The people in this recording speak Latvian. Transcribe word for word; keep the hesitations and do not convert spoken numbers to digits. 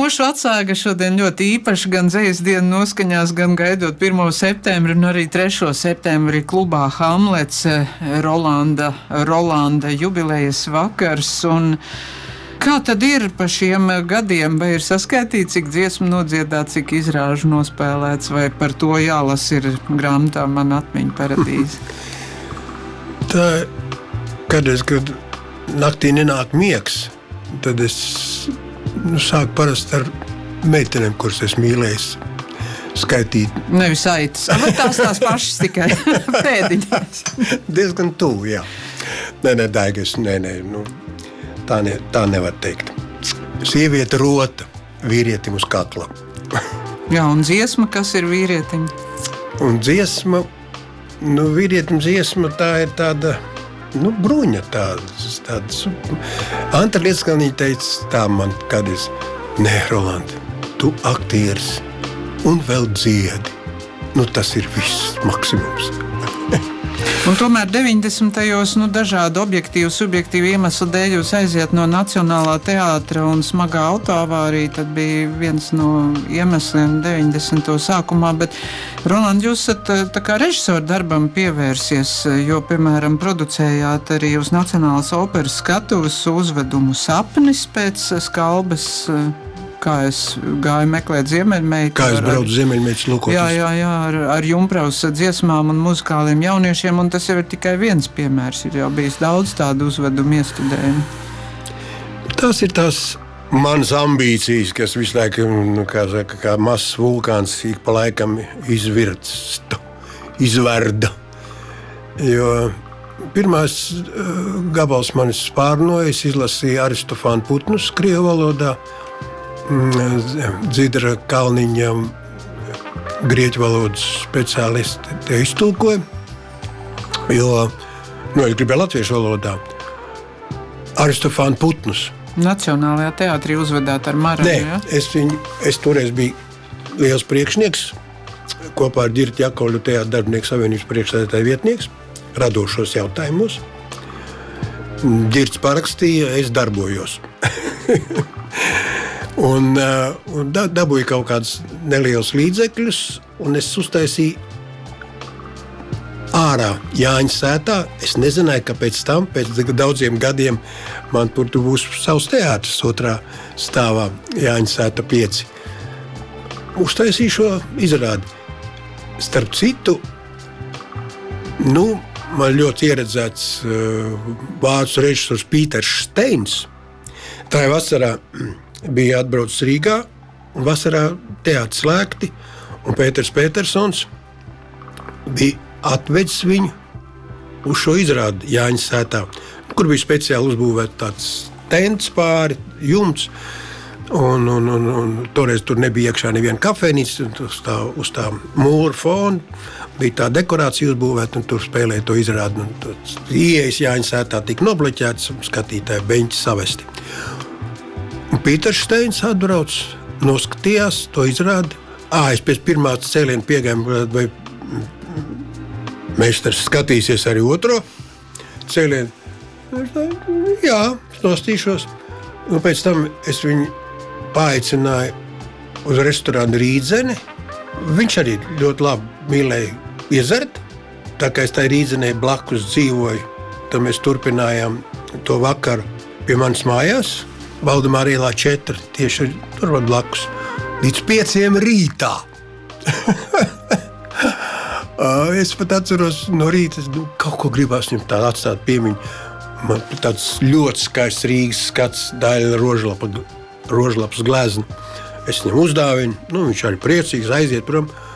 Mošu Atsāga šodien ļoti īpaši gan dzejas dienu noskaņās, gan gaidot pirmo septembri un arī trešo septembri klubā Hamlets Rolanda, Rolanda jubilejas vakars. Un kā tad ir pa šiem gadiem? Vai ir saskaitīts, cik dziesmu nodziedāts, cik izrāžu nospēlēts, vai par to jālas ir grāmatā Man atmiņu paradīze? Tā, kad es, kad naktī nenāk miegs, tad es nu, sāku parasti ar meitenēm, kuras es mīlējis, skaitīt. Nevis aitas, vai tās tās pašas tikai pēdiņas? Diezgan tuvu, jā. Nē, nē, daigas, nē, nē, nu, tā, ne, tā nevar teikt. Sieviete rota vīrietim uz kakla. Jā, un dziesma, kas ir vīrietim? Un dziesma, nu, vīrietim dziesma, tā ir tāda, nu, bruņa tādas, tādas. Anta Lietskalniņa teica tā man kādreiz, nē, Rolanda, tu aktieris un vēl dziedi. Nu, tas ir viss maksimums. Un tomēr deviņdesmitajos nu, dažādu objektīvu, subjektīvu iemeslu dēļ jūs aiziet no Nacionālā teātra un smagā autoavārija, tad bija viens no iemesliem deviņdesmito sākumā, bet Roland, jūs esat tā kā režisoru darbam pievērsies, jo, piemēram, producējāt arī uz Nacionālās operas skatuves uzvedumu Sapnis pēc Skalbes, kā es gāju meklēt Ziemeļmeitu. Kā es braucu Ziemeļmeitas lūkoties. Jā, jā, jā, ar, ar Jumpraus dziesmām un muzikāliem jauniešiem, un tas jau ir tikai viens piemērs. Ir jau bijis daudz tādu uzvedumu iestudējumu. Tas ir tās manas ambīcijas, kas visu laiku, nu, kā saka, kā mazs vulkāns ik pa laikam izvirsta, izverda. Jo pirmās uh, gabals manis spārnoja, es izlasīju Aristofānu Putnus krievu valodā, Dzidra Kalniņa grieķu valodas speciālisti te iztulkoja, jo, nu, es gribēju latviešu valodā. Aristofānu Putnus. Nacionālajā teātrī uzvedāt ar Maranu, Nē, ja? es, viņu, es toreiz biju liels priekšnieks, kopā ar Ģirti Jakovļu teātra darbinieku savienības priekšsēdētāja vietnieks, radošos jautājumos. Ģirts parakstīja, es darbojos. Un, uh, un dabūju kaut kādus nelielus līdzekļus, un es uztaisīju ārā Jāņa sētā. Es nezināju, ka pēc tam, pēc daudziem gadiem, man tur būs savs teātris otrā stāvā Jāņa sēta pieci. Uztaisīju šo izrādi. Starp citu, nu, man ļoti ieredzēts uh, vācu režisors Pīters Steins. Tā ir vasarā bija atbraucis Rīgā, un vasarā teātris slēgti, un Pēters Petersons bija atvedis viņu uz šo izrādi Jāņa sētā, kur bija speciāli uzbūvēt tāds tents pāri, jumts, un, un, un, un toreiz tur nebija iekšā neviena kafejnīca, uz tā, uz tā mūra fona bija tā dekorācija uzbūvēta, un tur spēlēja to izrādi, un tur ieejas Jāņa sētā tika nobleķēts, un skatītāji beņķi savesti. Un Pīters Steins atbrauc, noskatījās to izrādi. Ā, es pēc pirmā cēliena piegāju, vai meistars skatīsies arī otro cēlienu. Jā, nostīšos. Un pēc tam es viņu paaicināju uz restorānu Rīdzeni. Viņš arī ļoti labi mīlēja iezert. Tā kā es tai Rīdzenē blakus dzīvoju, tad mēs turpinājām to vakaru pie manas mājās. Valdemāra ielā četri, tieši turpat blakus, līdz pieciem rītā. Es pat atceros no rīta, nu, kaut ko gribās viņam tā atstāt piemiņu. Man tāds ļoti skaists Rīgas skats, Daļa rožlapa, rožlapas glezna. Es viņam uzdāvinu, nu, viņš arī priecīgs aiziet prom.